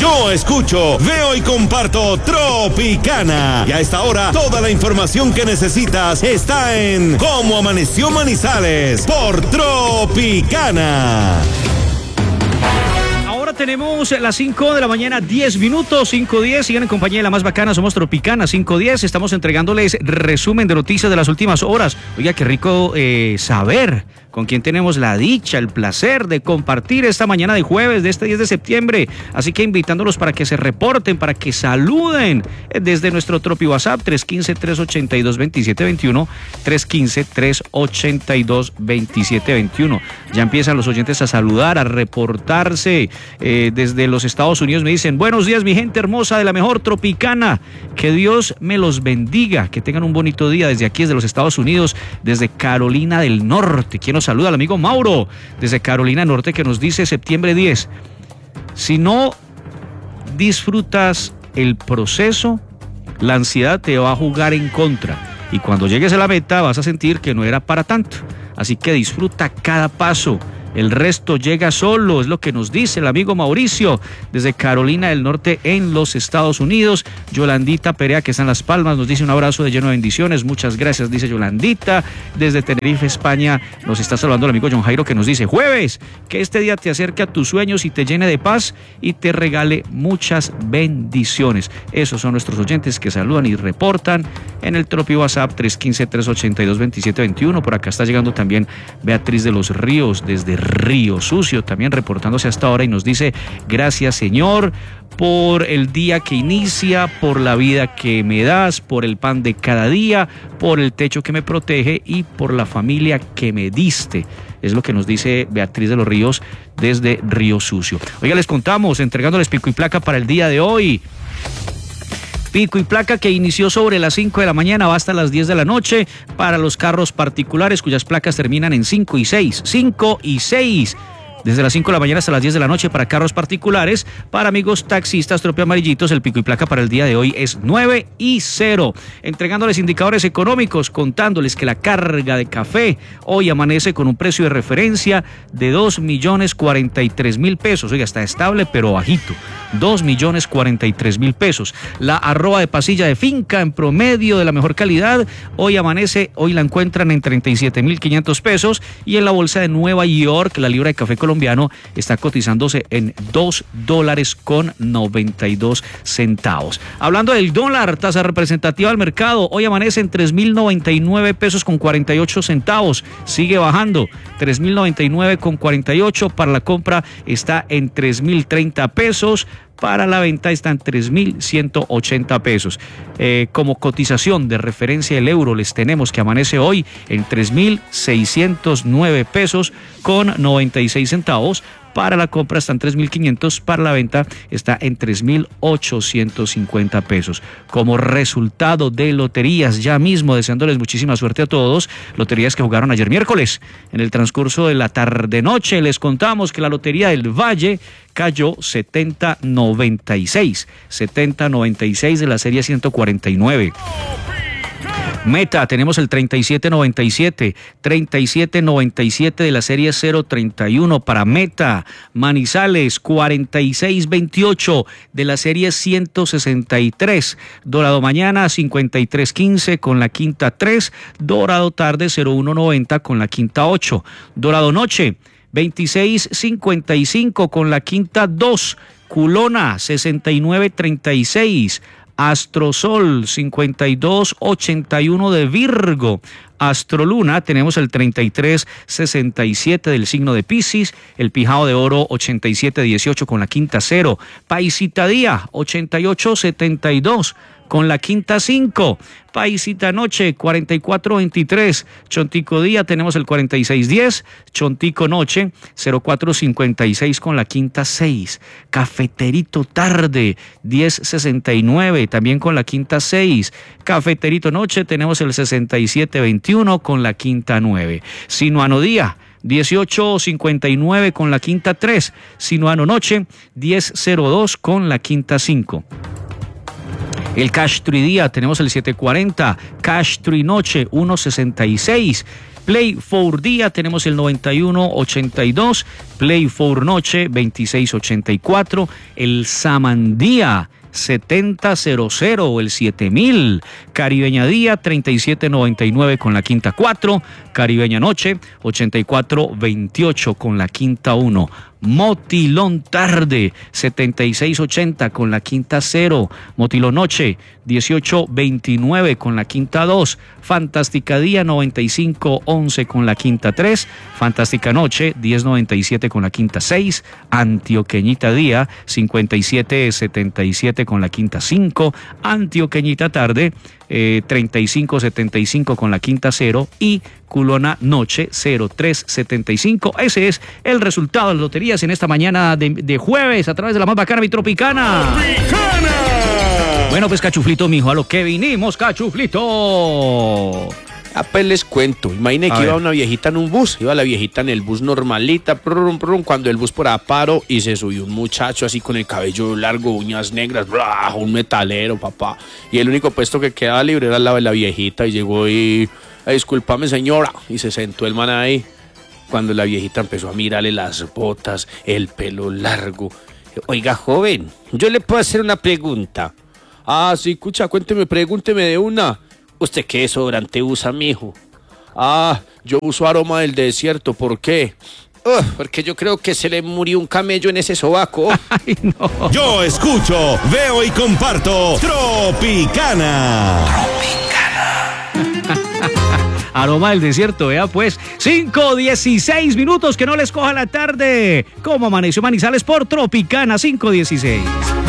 Yo escucho, veo y comparto Tropicana. Y a esta hora, toda la información que necesitas está en Cómo Amaneció Manizales por Tropicana. Ahora tenemos las 5 de la mañana, 10 minutos, 5:10. Sigan en compañía de la más bacana, somos Tropicana, 5:10. Estamos entregándoles resumen de noticias de las últimas horas. Oiga, qué rico saber con quién tenemos la dicha, el placer de compartir esta mañana de jueves de este 10 de septiembre. Así que invitándolos para que se reporten, para que saluden desde nuestro Tropi WhatsApp 315-382-2721, 315-382-2721. Ya empiezan los oyentes a saludar, a reportarse desde los Estados Unidos. Me dicen, buenos días mi gente hermosa de la mejor Tropicana, que Dios me los bendiga, que tengan un bonito día desde aquí, desde los Estados Unidos, desde Carolina del Norte. ¿Quién nos saluda? El amigo Mauro desde Carolina Norte, que nos dice septiembre 10, si no disfrutas el proceso, la ansiedad te va a jugar en contra y cuando llegues a la meta vas a sentir que no era para tanto, así que disfruta cada paso. El resto llega solo, es lo que nos dice el amigo Mauricio desde Carolina del Norte en los Estados Unidos. Yolandita Perea, que está en Las Palmas, nos dice un abrazo de lleno de bendiciones. Muchas gracias, dice Yolandita. Desde Tenerife, España, nos está saludando el amigo John Jairo, que nos dice, jueves, que este día te acerque a tus sueños y te llene de paz y te regale muchas bendiciones. Esos son nuestros oyentes que saludan y reportan en el Tropi WhatsApp 315-382-2721. Por acá está llegando también Beatriz de los Ríos desde Río Sucio, también reportándose hasta ahora y nos dice, gracias Señor por el día que inicia, por la vida que me das, por el pan de cada día, por el techo que me protege y por la familia que me diste. Es lo que nos dice Beatriz de los Ríos desde Río Sucio. Oiga, les contamos, entregándoles pico y placa para el día de hoy. Pico y placa que inició sobre las 5 de la mañana, va hasta las 10 de la noche para los carros particulares cuyas placas terminan en 5 y 6. 5 y 6. Desde las 5 de la mañana hasta las 10 de la noche para carros particulares. Para amigos taxistas, Tropi Amarillitos, el pico y placa para el día de hoy es 9 y 0. Entregándoles indicadores económicos, contándoles que la carga de café hoy amanece con un precio de referencia de 2.043.000 pesos. Oiga, está estable pero bajito. 2.043.000 pesos. La arroba de pasilla de finca en promedio de la mejor calidad hoy la encuentran en 37.500 pesos y en la bolsa de Nueva York la libra de café colombiano está cotizándose en $2.92. Hablando del dólar, tasa representativa del mercado, hoy amanece en 3.099 pesos con 48 centavos, sigue bajando, 3.099 con 48, para la compra está en 3.030 pesos, para la venta está en 3.180 pesos. Como cotización de referencia el euro les tenemos que amanece hoy en 3.609 pesos con 96 centavos. Para la compra está en 3.500, para la venta está en 3.850 pesos. Como resultado de loterías, ya mismo deseándoles muchísima suerte a todos, loterías que jugaron ayer miércoles. En el transcurso de la tarde-noche les contamos que la Lotería del Valle cayó 70-96 de la serie 149. Meta, tenemos el 3797 de la serie 031 para Meta. Manizales, 4628 de la serie 163. Dorado mañana, 5315 con la quinta 3. Dorado tarde, 0190 con la quinta 8. Dorado noche, 2655 con la quinta 2. Culona, 6936. Astrosol 5281 de Virgo. Astroluna tenemos el 3367 del signo de Piscis, el Pijao de Oro 8718 con la quinta 0, Paisita Día 8872 con la quinta 5, Paisita Noche 4423, Chontico Día tenemos el 4610, Chontico Noche 0456 con la quinta 6, Cafeterito Tarde 1069 también con la quinta 6, Cafeterito Noche tenemos el 6721 con la quinta 9, Sinuano Día 1859 con la quinta 3, Sinuano Noche 1002 con la quinta 5. El Cash Tree Día tenemos el 740, Cash Tree Noche 166. Play for Día tenemos el 9182, Play for Noche 2684, el Samandía 7000 o el 7000, Caribeña Día 3799 con la quinta 4, Caribeña Noche 8428 con la quinta 1, Motilón Tarde 7680 con la quinta 0, Motilón Noche 1829 con la quinta 2, Fantástica Día 9511 con la quinta 3, Fantástica Noche 1097 con la quinta 6, Antioqueñita Día 5777 con la quinta 5, Antioqueñita Tarde 3575 con la quinta 0 y Culona Noche 0375. Ese es el resultado de las loterías en esta mañana de jueves a través de la más bacana y tropicana. Bueno, pues Cachuflito, mijo, a lo que vinimos, Cachuflito. Pues les cuento, imagine que iba una viejita en un bus, iba la viejita en el bus normalita, cuando el bus por ahí paró y se subió un muchacho así con el cabello largo, uñas negras, un metalero, papá, y el único puesto que quedaba libre era al lado de la viejita y llegó y, discúlpame señora, y se sentó el man ahí, cuando la viejita empezó a mirarle las botas, el pelo largo. Oiga, joven, yo le puedo hacer una pregunta. Ah, sí, escucha, pregúnteme de una. ¿Usted qué desodorante usa, mijo? Ah, yo uso Aroma del Desierto. ¿Por qué? Porque yo creo que se le murió un camello en ese sobaco. Ay, no. Yo escucho, veo y comparto Tropicana. Aroma del Desierto, vea pues, 5:16 minutos, que no les coja la tarde. ¿Cómo amaneció Manizales por Tropicana? 5:16.